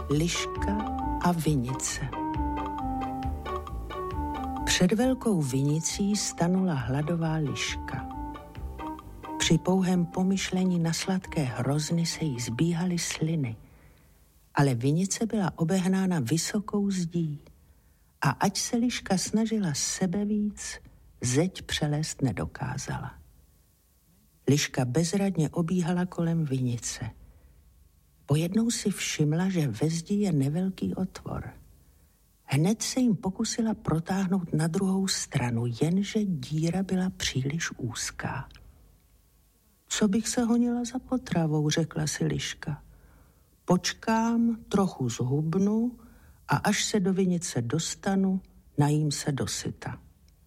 Liška a vinice. Před velkou vinicí stanula hladová liška. Při pouhém pomyšlení na sladké hrozny se jí zbíhaly sliny, ale vinice byla obehnána vysokou zdí a ať se liška snažila sebevíc, zeď přelézt nedokázala. Liška bezradně obíhala kolem vinice. Pojednou si všimla, že ve zdi je nevelký otvor. Hned se jim pokusila protáhnout na druhou stranu, jenže díra byla příliš úzká. Co bych se honila za potravou, řekla si liška. Počkám, trochu zhubnu a až se do vinice dostanu, najím se dosyta.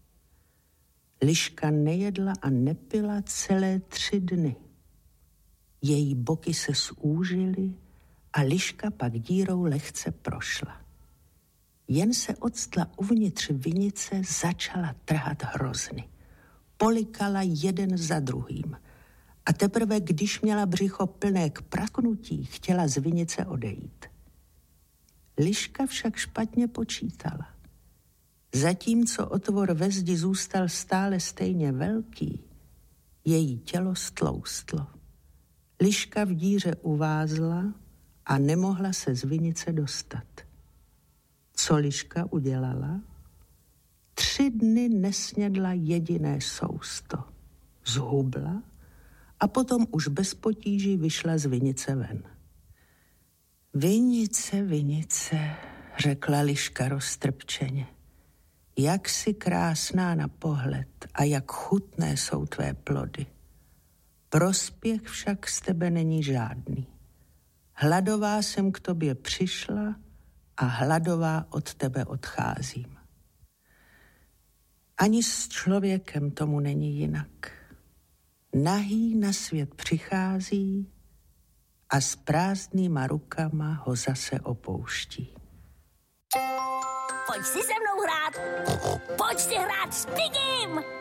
Liška nejedla a nepila celé 3 dny. Její boky se zúžily a liška pak dírou lehce prošla. Jen se octla uvnitř vinice, začala trhat hrozny. Polikala jeden za druhým. A teprve, když měla břicho plné k prasknutí, chtěla z vinice odejít. Liška však špatně počítala. Zatímco otvor ve zdi zůstal stále stejně velký, její tělo stloustlo. Liška v díře uvázla a nemohla se z vinice dostat. Co liška udělala? 3 dny nesnědla jediné sousto. Zhubla a potom už bez potíží vyšla z vinice ven. Vinice, vinice, řekla liška roztrpčeně. Jak jsi krásná na pohled a jak chutné jsou tvé plody. Prospěch však z tebe není žádný. Hladová jsem k tobě přišla a hladová od tebe odcházím. Ani s člověkem tomu není jinak. Nahý na svět přichází a s prázdnýma rukama ho zase opouští. Pojď si se mnou hrát! Pojď si hrát s Pigim!